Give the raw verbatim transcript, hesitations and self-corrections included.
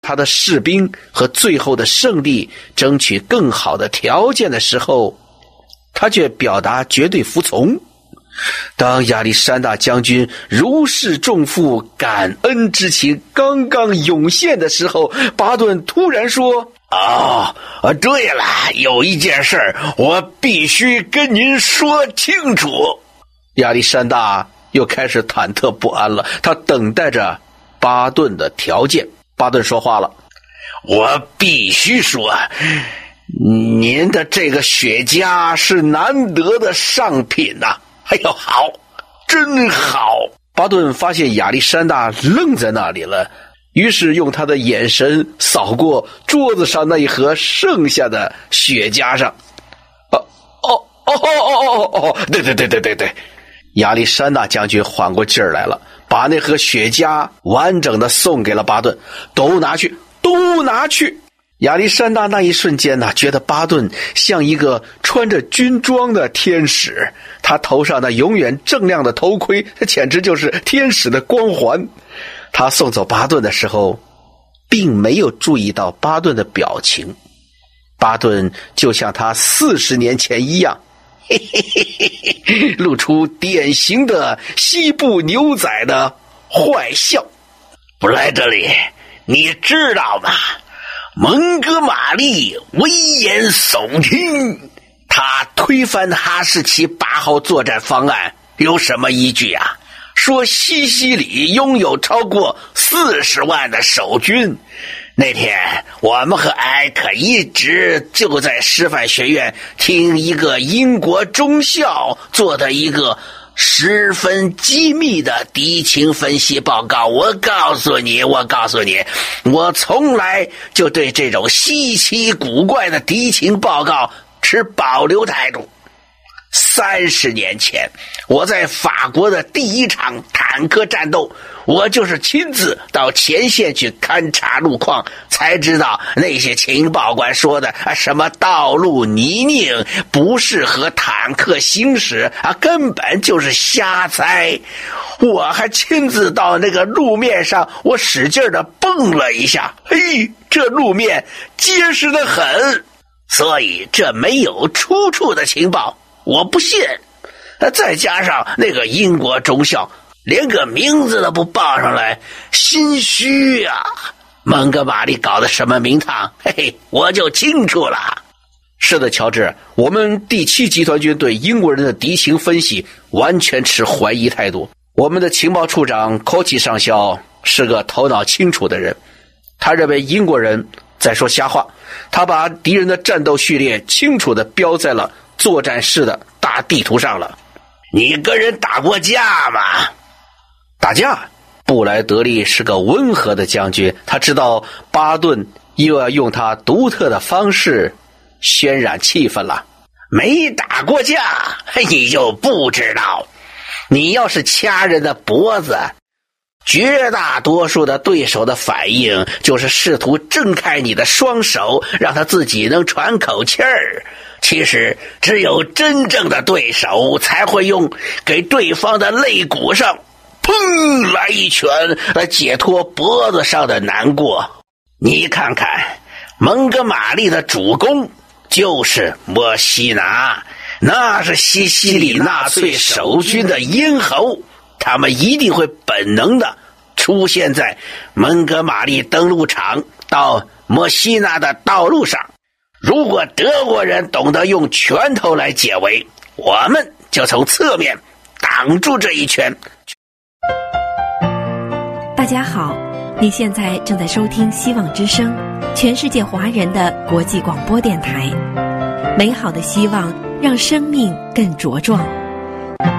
他的士兵和最后的胜利争取更好的条件的时候，他却表达绝对服从。当亚历山大将军如释重负，感恩之情刚刚涌现的时候，巴顿突然说： 哦，对了，有一件事我必须跟您说清楚。 亚历山大又开始忐忑不安了，他等待着巴顿的条件。巴顿说话了： 我必须说，您的这个雪茄是难得的上品呐、啊！哎呦，好，真好！ 巴顿发现亚历山大愣在那里了，于是用他的眼神扫过桌子上那一盒剩下的雪茄上。哦哦哦哦哦哦！对对对对对对！亚历山大将军缓过劲儿来了，把那盒雪茄完整的送给了巴顿。都拿去，都拿去！亚历山大那一瞬间呢、啊，觉得巴顿像一个穿着军装的天使，他头上那永远锃亮的头盔，简直就是天使的光环。他送走巴顿的时候，并没有注意到巴顿的表情。巴顿就像他四十年前一样，嘿嘿嘿嘿，露出典型的西部牛仔的坏笑。 布莱德利，你知道吗？蒙哥马利危言耸听，他推翻哈士奇八号作战方案有什么依据啊？说西西里拥有超过四十万的守军。那天我们和艾克一直就在师范学院听一个英国中校做的一个十分机密的敌情分析报告。我告诉你，我告诉你，我从来就对这种稀奇古怪的敌情报告持保留态度。三十年前，我在法国的第一场坦克战斗，我就是亲自到前线去勘察路况，才知道那些情报官说的啊，什么道路泥泞不适合坦克行驶啊，根本就是瞎猜。我还亲自到那个路面上，我使劲的蹦了一下，嘿，这路面结实得很，所以这没有出处的情报我不信。再加上那个英国中校连个名字都不报上来，心虚啊！蒙哥马利搞的什么名堂，嘿嘿，我就清楚了。 是的，乔治，我们第七集团军对英国人的敌情分析完全持怀疑态度。我们的情报处长科奇上校是个头脑清楚的人，他认为英国人在说瞎话，他把敌人的战斗序列清楚地标在了作战室的大地图上了。 你跟人打过架吗？ 打架？布莱德利是个温和的将军，他知道巴顿又要用他独特的方式渲染气氛了。 没打过架，你就不知道。你要是掐人的脖子，绝大多数的对手的反应就是试图挣开你的双手，让他自己能喘口气儿。其实只有真正的对手才会用给对方的肋骨上砰来一拳来解脱脖子上的难过。你看看蒙哥马利的主攻就是墨西拿，那是西西里纳粹守军的咽喉，他们一定会本能的出现在蒙哥马利登陆场到墨西拿的道路上。如果德国人懂得用拳头来解围，我们就从侧面挡住这一拳。 大家好，你现在正在收听希望之声，全世界华人的国际广播电台。美好的希望让生命更茁壮。